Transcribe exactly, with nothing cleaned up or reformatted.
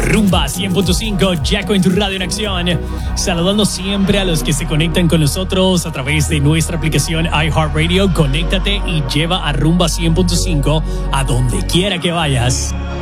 Rumba cien punto cinco, Jaco en tu radio en acción. Saludando siempre a los que se conectan con nosotros a través de nuestra aplicación iHeartRadio. Conéctate y lleva a Rumba cien punto cinco a donde quiera que vayas.